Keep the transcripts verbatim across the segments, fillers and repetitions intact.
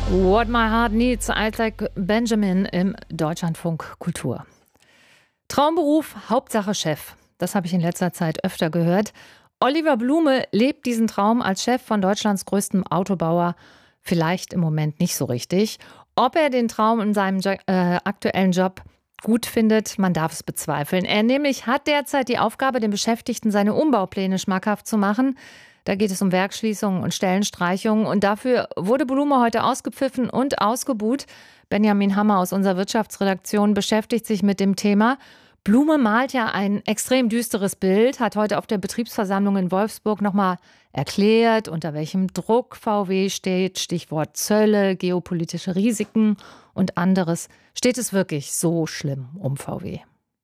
What My Heart Needs, Isaac Benjamin im Deutschlandfunk Kultur. Traumberuf, Hauptsache Chef. Das habe ich in letzter Zeit öfter gehört. Oliver Blume lebt diesen Traum als Chef von Deutschlands größtem Autobauer vielleicht im Moment nicht so richtig. Ob er den Traum in seinem jo- äh, aktuellen Job gut findet, man darf es bezweifeln. Er nämlich hat derzeit die Aufgabe, den Beschäftigten seine Umbaupläne schmackhaft zu machen. Da geht es um Werksschließungen und Stellenstreichungen. Und dafür wurde Blume heute ausgepfiffen und ausgebuht. Benjamin Hammer aus unserer Wirtschaftsredaktion beschäftigt sich mit dem Thema. Blume malt ja ein extrem düsteres Bild, hat heute auf der Betriebsversammlung in Wolfsburg nochmal erklärt, unter welchem Druck V W steht. Stichwort Zölle, geopolitische Risiken und anderes. Steht es wirklich so schlimm um V W?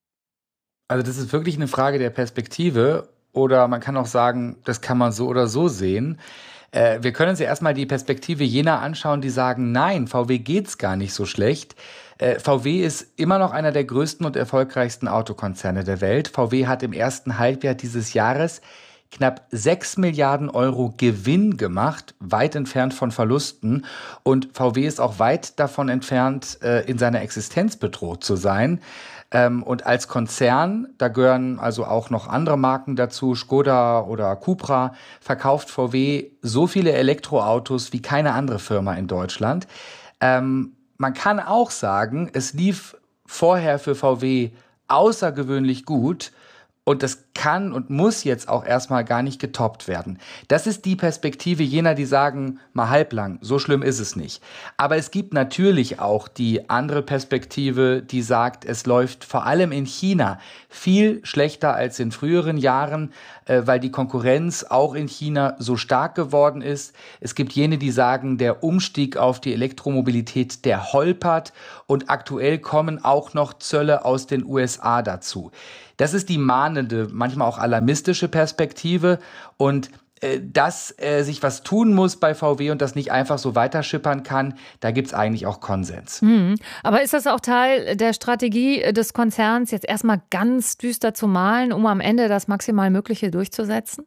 Also das ist wirklich eine Frage der Perspektive. Oder man kann auch sagen, das kann man so oder so sehen. Äh, wir können uns ja erstmal die Perspektive jener anschauen, die sagen, nein, V W geht's gar nicht so schlecht. Äh, V W ist immer noch einer der größten und erfolgreichsten Autokonzerne der Welt. V W hat im ersten Halbjahr dieses Jahres knapp sechs Milliarden Euro Gewinn gemacht, weit entfernt von Verlusten. Und V W ist auch weit davon entfernt, äh, in seiner Existenz bedroht zu sein. Ähm, und als Konzern, da gehören also auch noch andere Marken dazu, Skoda oder Cupra, verkauft V W so viele Elektroautos wie keine andere Firma in Deutschland. Ähm, man kann auch sagen, es lief vorher für V W außergewöhnlich gut. Und das kann und muss jetzt auch erstmal gar nicht getoppt werden. Das ist die Perspektive jener, die sagen, mal halblang, so schlimm ist es nicht. Aber es gibt natürlich auch die andere Perspektive, die sagt, es läuft vor allem in China viel schlechter als in früheren Jahren, äh, weil die Konkurrenz auch in China so stark geworden ist. Es gibt jene, die sagen, der Umstieg auf die Elektromobilität, der holpert. Und aktuell kommen auch noch Zölle aus den U S A dazu. Das ist die mahnende, manchmal auch alarmistische Perspektive. Und äh, dass äh, sich was tun muss bei V W und das nicht einfach so weiterschippern kann, da gibt es eigentlich auch Konsens. Hm. Aber ist das auch Teil der Strategie des Konzerns, jetzt erstmal ganz düster zu malen, um am Ende das maximal Mögliche durchzusetzen?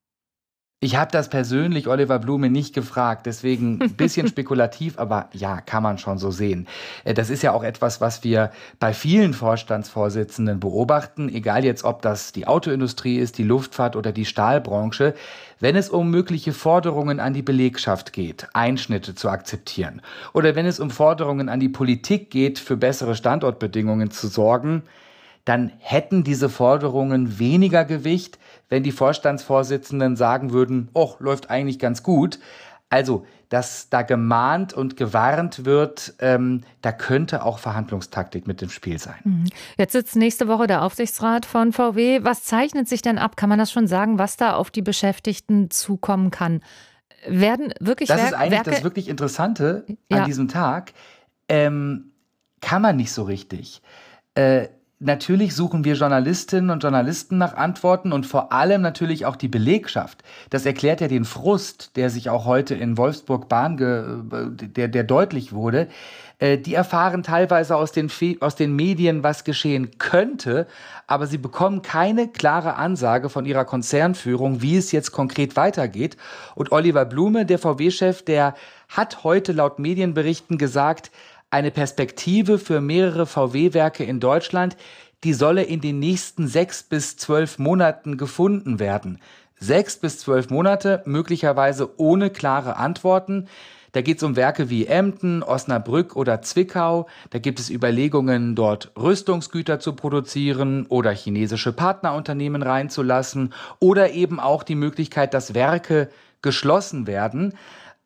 Ich habe das persönlich Oliver Blume nicht gefragt, deswegen ein bisschen spekulativ, aber ja, kann man schon so sehen. Das ist ja auch etwas, was wir bei vielen Vorstandsvorsitzenden beobachten, egal jetzt, ob das die Autoindustrie ist, die Luftfahrt oder die Stahlbranche. Wenn es um mögliche Forderungen an die Belegschaft geht, Einschnitte zu akzeptieren, oder wenn es um Forderungen an die Politik geht, für bessere Standortbedingungen zu sorgen, dann hätten diese Forderungen weniger Gewicht, wenn die Vorstandsvorsitzenden sagen würden, oh, läuft eigentlich ganz gut. Also, dass da gemahnt und gewarnt wird, ähm, da könnte auch Verhandlungstaktik mit im Spiel sein. Jetzt sitzt nächste Woche der Aufsichtsrat von V W. Was zeichnet sich denn ab? Kann man das schon sagen, was da auf die Beschäftigten zukommen kann? Werden wirklich Das Werk- ist eigentlich Werke das wirklich Interessante Ja. an diesem Tag. Ähm, kann man nicht so richtig. Äh, Natürlich suchen wir Journalistinnen und Journalisten nach Antworten und vor allem natürlich auch die Belegschaft. Das erklärt ja den Frust, der sich auch heute in Wolfsburg Bahn, ge- der, der deutlich wurde. Äh, Die erfahren teilweise aus den, Fe- aus den Medien, was geschehen könnte, aber sie bekommen keine klare Ansage von ihrer Konzernführung, wie es jetzt konkret weitergeht. Und Oliver Blume, der V W-Chef, der hat heute laut Medienberichten gesagt, eine Perspektive für mehrere V W-Werke in Deutschland, die solle in den nächsten sechs bis zwölf Monaten gefunden werden. Sechs bis zwölf Monate, möglicherweise ohne klare Antworten. Da geht es um Werke wie Emden, Osnabrück oder Zwickau. Da gibt es Überlegungen, dort Rüstungsgüter zu produzieren oder chinesische Partnerunternehmen reinzulassen oder eben auch die Möglichkeit, dass Werke geschlossen werden.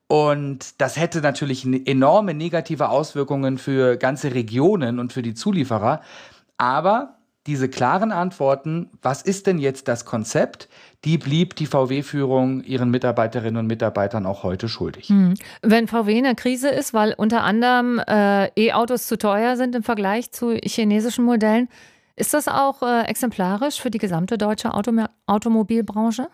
Und das hätte natürlich enorme negative Auswirkungen für ganze Regionen und für die Zulieferer. Aber diese klaren Antworten, was ist denn jetzt das Konzept, die blieb die V W-Führung ihren Mitarbeiterinnen und Mitarbeitern auch heute schuldig. Hm. Wenn V W in der Krise ist, weil unter anderem äh, E-Autos zu teuer sind im Vergleich zu chinesischen Modellen, ist das auch äh, exemplarisch für die gesamte deutsche Autom- Automobilbranche?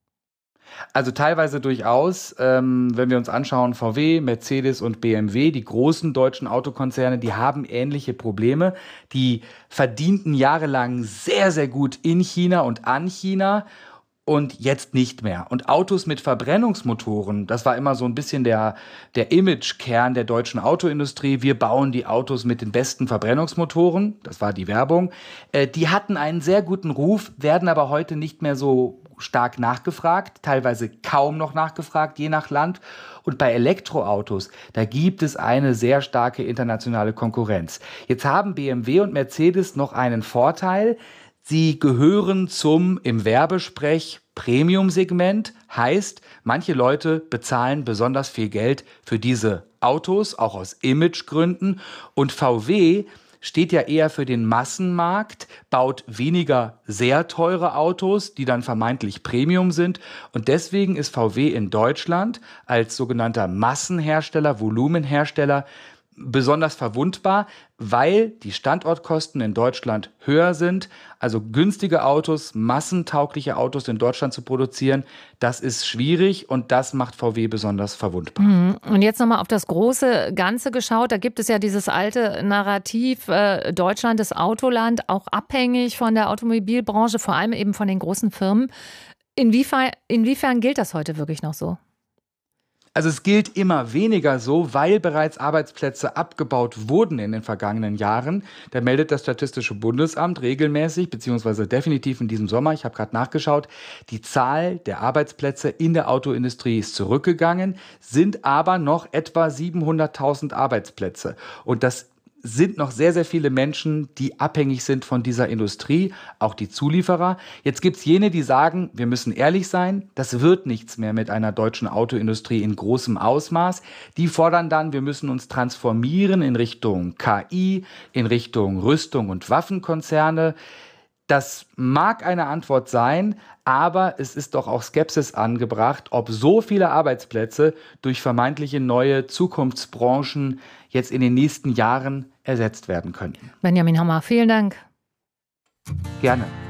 Also teilweise durchaus, ähm, wenn wir uns anschauen, V W, Mercedes und B M W, die großen deutschen Autokonzerne, die haben ähnliche Probleme. Die verdienten jahrelang sehr, sehr gut in China und an China. und jetzt nicht mehr. Und Autos mit Verbrennungsmotoren, das war immer so ein bisschen der, der Imagekern der deutschen Autoindustrie. Wir bauen die Autos mit den besten Verbrennungsmotoren, das war die Werbung. Äh, die hatten einen sehr guten Ruf, werden aber heute nicht mehr so stark nachgefragt, teilweise kaum noch nachgefragt, je nach Land. Und bei Elektroautos, da gibt es eine sehr starke internationale Konkurrenz. Jetzt haben B M W und Mercedes noch einen Vorteil. Sie gehören zum, im Werbesprech, Premium-Segment. Heißt, manche Leute bezahlen besonders viel Geld für diese Autos, auch aus Imagegründen. Und V W steht ja eher für den Massenmarkt, baut weniger sehr teure Autos, die dann vermeintlich Premium sind. Und deswegen ist V W in Deutschland als sogenannter Massenhersteller, Volumenhersteller besonders verwundbar, weil die Standortkosten in Deutschland höher sind. Also günstige Autos, massentaugliche Autos in Deutschland zu produzieren, das ist schwierig und das macht V W besonders verwundbar. Und jetzt nochmal auf das große Ganze geschaut. Da gibt es ja dieses alte Narrativ, äh, Deutschland ist Autoland, auch abhängig von der Automobilbranche, vor allem eben von den großen Firmen. Inwiefern, inwiefern gilt das heute wirklich noch so? Also es gilt immer weniger so, weil bereits Arbeitsplätze abgebaut wurden in den vergangenen Jahren. Da meldet das Statistische Bundesamt regelmäßig, beziehungsweise definitiv in diesem Sommer, ich habe gerade nachgeschaut, die Zahl der Arbeitsplätze in der Autoindustrie ist zurückgegangen, sind aber noch etwa siebenhunderttausend Arbeitsplätze. Und das sind noch sehr, sehr viele Menschen, die abhängig sind von dieser Industrie, auch die Zulieferer. Jetzt gibt's jene, die sagen, wir müssen ehrlich sein, das wird nichts mehr mit einer deutschen Autoindustrie in großem Ausmaß. Die fordern dann, wir müssen uns transformieren in Richtung K I, in Richtung Rüstung und Waffenkonzerne. Das mag eine Antwort sein, aber es ist doch auch Skepsis angebracht, ob so viele Arbeitsplätze durch vermeintliche neue Zukunftsbranchen jetzt in den nächsten Jahren ersetzt werden könnten. Benjamin Hammer, vielen Dank. Gerne.